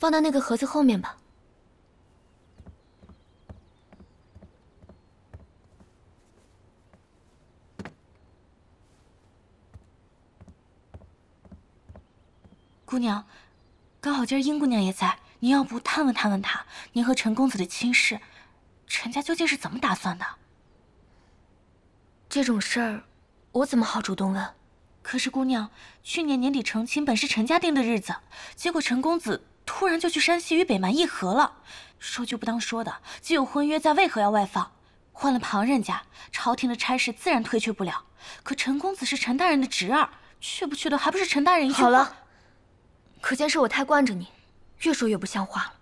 放到那个盒子后面吧。 姑娘，刚好今儿殷姑娘也在，您要不探问探问她，您和陈公子的亲事，陈家究竟是怎么打算的？ 这种事儿，我怎么好主动问？ 可是姑娘，去年年底成亲本是陈家定的日子，结果陈公子突然就去山西与北蛮议和了。说句不当说的，既有婚约在，为何要外放？换了旁人家，朝廷的差事自然推却不了。可陈公子是陈大人的侄儿，去不去的还不是陈大人一句话？ 好了，可见是我太惯着你，越说越不像话了。